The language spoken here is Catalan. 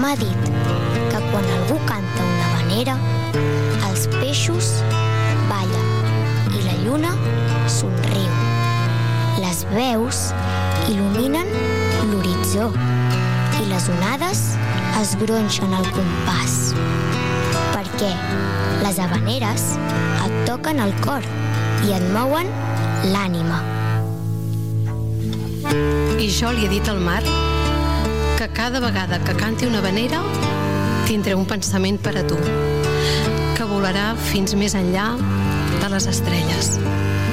m'ha dit que quan algú canta una havanera, els peixos ballen i la lluna somriu. Les veus il·luminen l'horitzó i les onades es gronxen al compàs, perquè les havaneres et toquen el cor i et mouen l'ànima. I jo li he dit al mar que cada vegada que canti una havanera tindré un pensament per a tu, que volarà fins més enllà de les estrelles.